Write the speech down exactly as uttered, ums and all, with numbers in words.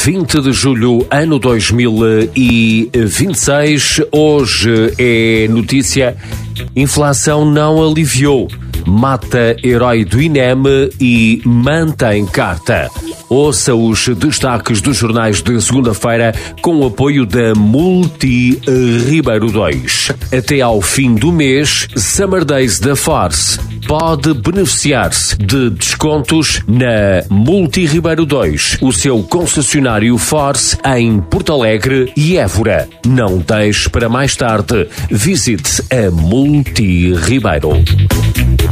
vinte de julho, ano dois mil e vinte e seis. Hoje é notícia: inflação não aliviou, mata herói do INEM e mantém carta. Ouça os destaques dos jornais de segunda-feira com o apoio da Multi Ribeiro dois. Até ao fim do mês, Summer Days da Force pode beneficiar-se de descontos na Multi Ribeiro dois, o seu concessionário Force em Porto Alegre e Évora. Não deixe para mais tarde. Visite a Multi Ribeiro.